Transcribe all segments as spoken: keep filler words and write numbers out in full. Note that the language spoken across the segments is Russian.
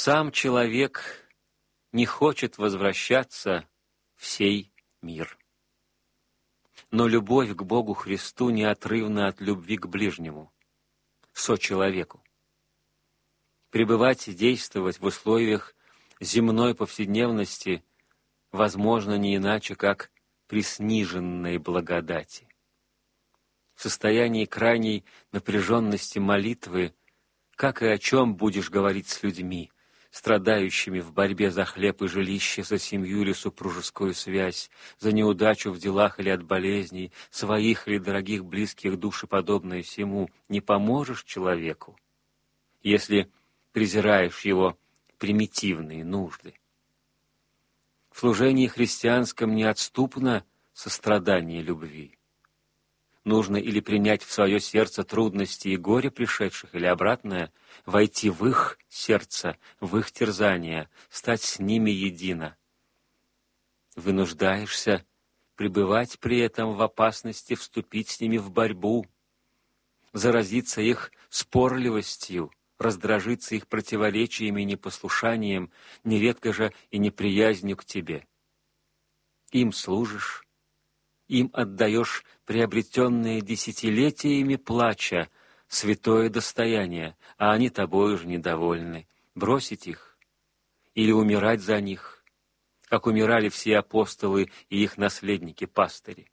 Сам человек не хочет возвращаться в сей мир. Но любовь к Богу Христу неотрывна от любви к ближнему, сочеловеку. Пребывать и действовать в условиях земной повседневности возможно не иначе, как при сниженной благодати. В состоянии крайней напряженности молитвы, как и о чем будешь говорить с людьми, страдающими в борьбе за хлеб и жилище, за семью или супружескую связь, за неудачу в делах или от болезней, своих или дорогих близких душ и подобное всему, не поможешь человеку, если презираешь его примитивные нужды. В служении христианском неотступно сострадание любви. Нужно или принять в свое сердце трудности и горе пришедших, или обратное, войти в их сердце, в их терзания, стать с ними едино. Вынуждаешься пребывать при этом в опасности вступить с ними в борьбу, заразиться их спорливостью, раздражиться их противоречиями и непослушанием, нередко же и неприязнью к тебе. Им служишь, им отдаешь приобретенные десятилетиями плача святое достояние, а они тобою же недовольны. Бросить их или умирать за них, как умирали все апостолы и их наследники-пастыри.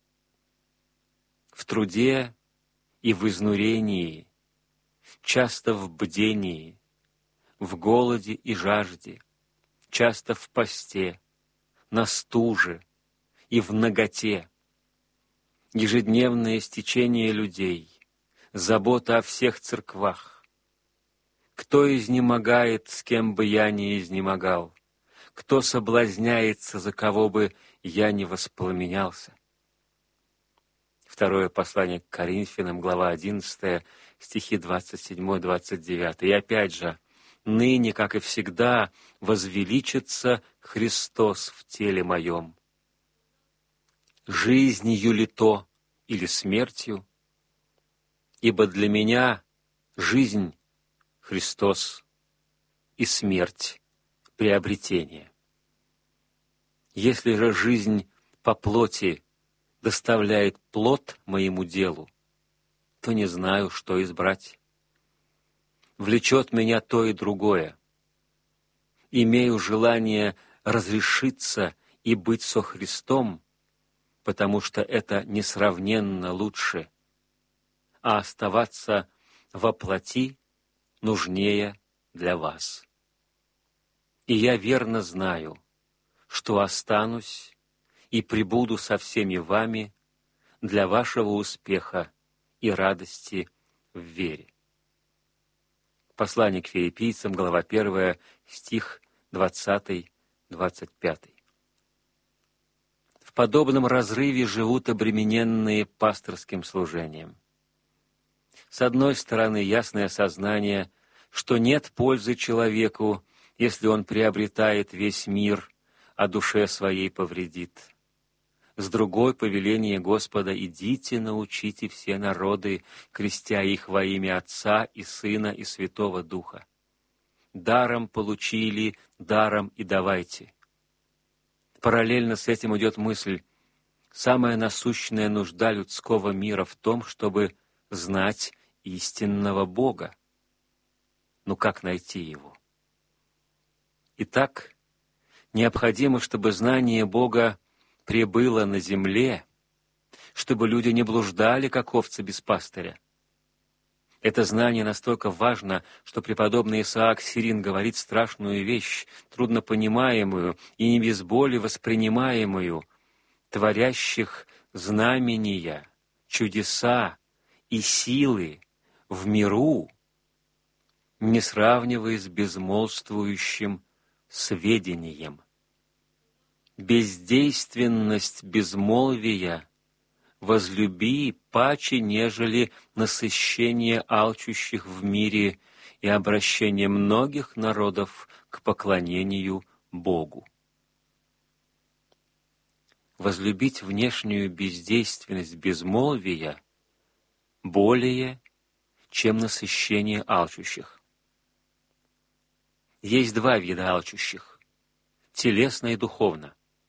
В труде и в изнурении, часто в бдении, в голоде и жажде, часто в посте, на стуже и в наготе, ежедневное стечение людей, забота о всех церквах. Кто изнемогает, с кем бы я ни изнемогал? Кто соблазняется, за кого бы я не воспламенялся? Второе послание к Коринфянам, глава одиннадцатая, стихи двадцать семь двадцать девять. И опять же, ныне, как и всегда, возвеличится Христос в теле моем. Жизнью ли то или смертью? Ибо для меня жизнь — Христос, и смерть — приобретение. Если же жизнь по плоти доставляет плод моему делу, то не знаю, что избрать. Влечет меня то и другое. Имею желание разрешиться и быть со Христом, потому что это несравненно лучше, а оставаться во плоти нужнее для вас. И я верно знаю, что останусь и пребуду со всеми вами для вашего успеха и радости в вере. Послание к Филиппийцам, глава первая, стих двадцатый двадцать пятый. В подобном разрыве живут обремененные пасторским служением. С одной стороны, ясное сознание, что нет пользы человеку, если он приобретает весь мир, а душе своей повредит. С другой, повеление Господа: «Идите, научите все народы, крестя их во имя Отца и Сына и Святого Духа. Даром получили, даром и давайте». Параллельно с этим идет мысль: самая насущная нужда людского мира в том, чтобы знать истинного Бога. Но как найти Его? Итак, необходимо, чтобы знание Бога пребыло на земле, чтобы люди не блуждали, как овцы без пастыря. Это знание настолько важно, что преподобный Исаак Сирин говорит страшную вещь, труднопонимаемую и не без боли воспринимаемую: творящих знамения, чудеса и силы в миру не сравнивай с безмолвствующим сведением. Бездейственность безмолвия возлюби паче, нежели насыщение алчущих в мире и обращение многих народов к поклонению Богу. Возлюбить внешнюю бездейственность безмолвия более, чем насыщение алчущих. Есть два вида алчущих – телесно и духовно.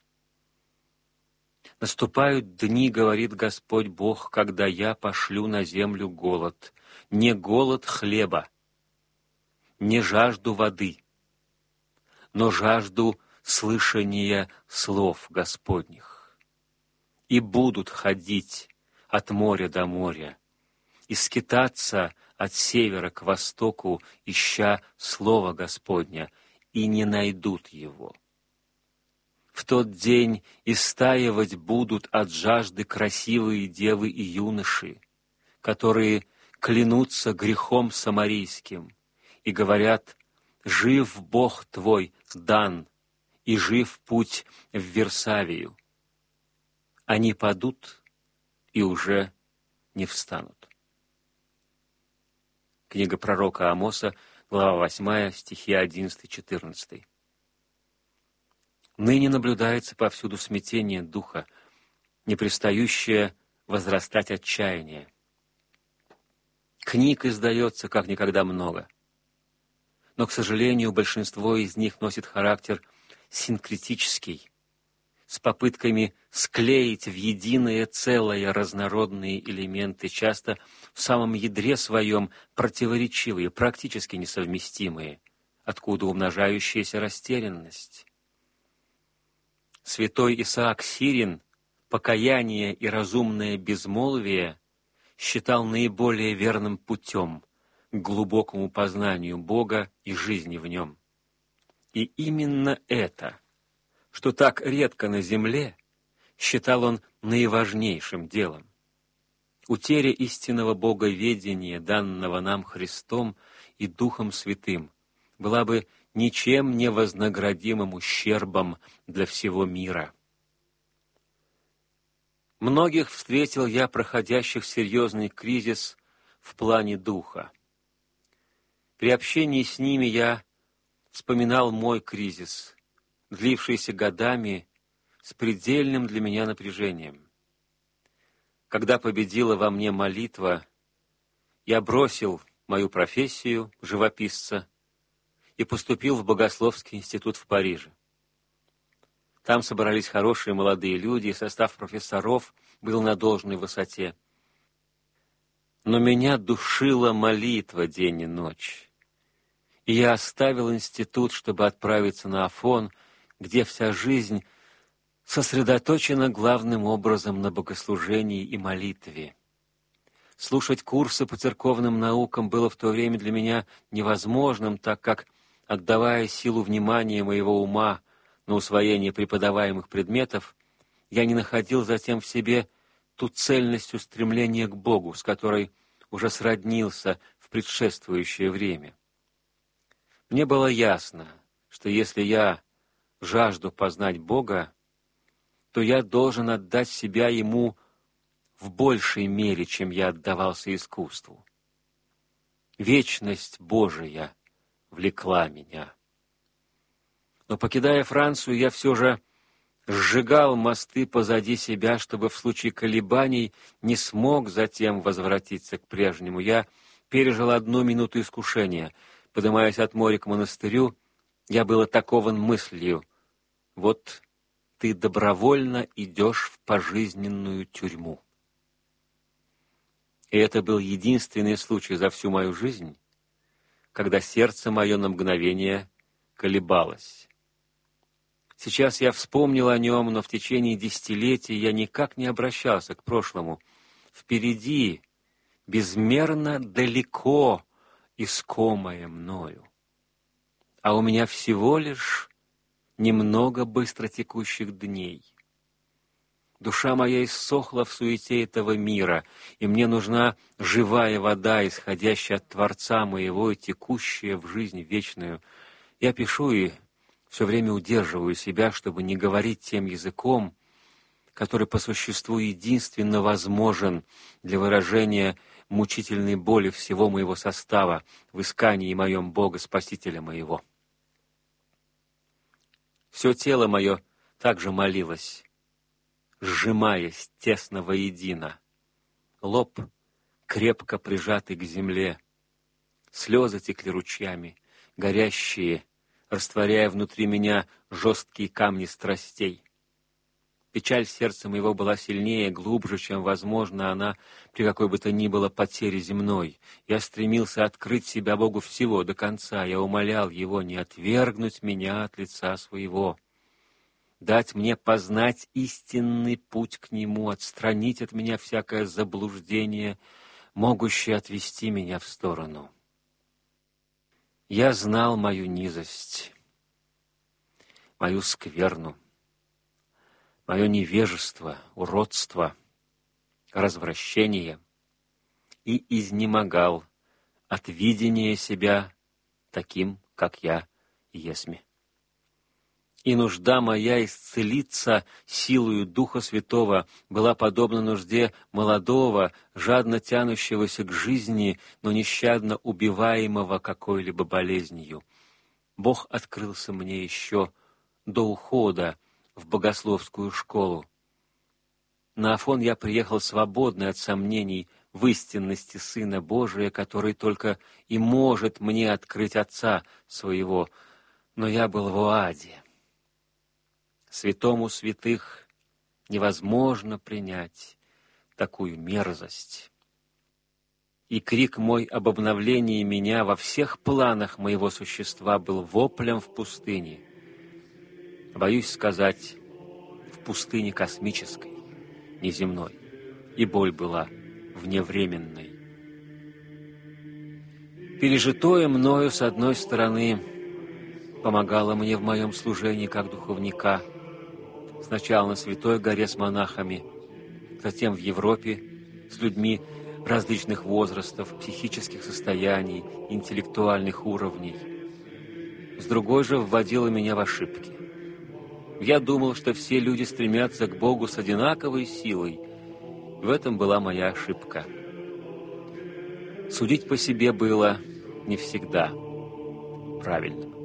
«Наступают дни, — говорит Господь Бог, — когда я пошлю на землю голод, не голод хлеба, не жажду воды, но жажду слышания слов Господних. И будут ходить от моря до моря, и скитаться от севера к востоку, ища Слова Господня, и не найдут его. В тот день истаивать будут от жажды красивые девы и юноши, которые клянутся грехом самарийским и говорят: «Жив Бог твой, Дан, и жив путь в Версавию». Они падут и уже не встанут. Книга пророка Амоса, глава восьмая, стихи одиннадцатый-четырнадцатый. Ныне наблюдается повсюду смятение духа, непрестающее возрастать отчаяние. Книг издается как никогда много, но, к сожалению, большинство из них носит характер синкретический, с попытками склеить в единое целое разнородные элементы, часто в самом ядре своем противоречивые, практически несовместимые, откуда умножающаяся растерянность. Святой Исаак Сирин покаяние и разумное безмолвие считал наиболее верным путем к глубокому познанию Бога и жизни в Нем. И именно это, что так редко на земле, считал он наиважнейшим делом. Утеря истинного боговедения, данного нам Христом и Духом Святым, была бы ничем не вознаградимым ущербом для всего мира. Многих встретил я, проходящих серьезный кризис в плане духа. При общении с ними я вспоминал мой кризис, длившийся годами с предельным для меня напряжением. Когда победила во мне молитва, я бросил мою профессию живописца и поступил в Богословский институт в Париже. Там собрались хорошие молодые люди, и состав профессоров был на должной высоте. Но меня душила молитва день и ночь, и я оставил институт, чтобы отправиться на Афон, где вся жизнь сосредоточена главным образом на богослужении и молитве. Слушать курсы по церковным наукам было в то время для меня невозможным, так как, отдавая силу внимания моего ума на усвоение преподаваемых предметов, я не находил затем в себе ту цельность устремления к Богу, с которой уже сроднился в предшествующее время. Мне было ясно, что если я жажду познать Бога, то я должен отдать себя Ему в большей мере, чем я отдавался искусству. Вечность Божия влекла меня. Но, покидая Францию, я все же сжигал мосты позади себя, чтобы в случае колебаний не смог затем возвратиться к прежнему. Я пережил одну минуту искушения. Поднимаясь от моря к монастырю, я был атакован мыслью: вот ты добровольно идешь в пожизненную тюрьму. И это был единственный случай за всю мою жизнь, когда сердце мое на мгновение колебалось. Сейчас я вспомнил о нем, но в течение десятилетий я никак не обращался к прошлому. Впереди, безмерно далеко искомое мною. А у меня всего лишь немного быстротекущих дней. Душа моя иссохла в суете этого мира, и мне нужна живая вода, исходящая от Творца моего и текущая в жизнь вечную. Я пишу и все время удерживаю себя, чтобы не говорить тем языком, который по существу единственно возможен для выражения мучительной боли всего моего состава в искании моем Бога, Спасителя моего. Все тело мое также молилось, сжимаясь тесно воедино, лоб крепко прижатый к земле, слезы текли ручьями, горящие растворяя внутри меня жесткие камни страстей. Печаль сердца моего была сильнее, глубже, чем, возможно, она при какой бы то ни было потере земной. Я стремился открыть себя Богу всего до конца. Я умолял Его не отвергнуть меня от лица Своего, дать мне познать истинный путь к Нему, отстранить от меня всякое заблуждение, могущее отвести меня в сторону. Я знал мою низость, мою скверну, мое невежество, уродство, развращение и изнемогал от видения себя таким, как я есмь. И нужда моя исцелиться силою Духа Святого была подобна нужде молодого, жадно тянущегося к жизни, но нещадно убиваемого какой-либо болезнью. Бог открылся мне еще до ухода в богословскую школу. На Афон я приехал свободный от сомнений в истинности Сына Божия, который только и может мне открыть Отца Своего, но я был в аде. Святому святых невозможно принять такую мерзость. И крик мой об обновлении меня во всех планах моего существа был воплем в пустыне. Боюсь сказать, в пустыне космической, неземной, и боль была вневременной. Пережитое мною, с одной стороны, помогало мне в моем служении как духовника, сначала на Святой горе с монахами, затем в Европе с людьми различных возрастов, психических состояний, интеллектуальных уровней. С другой же вводило меня в ошибки. Я думал, что все люди стремятся к Богу с одинаковой силой. В этом была моя ошибка. Судить по себе было не всегда правильно.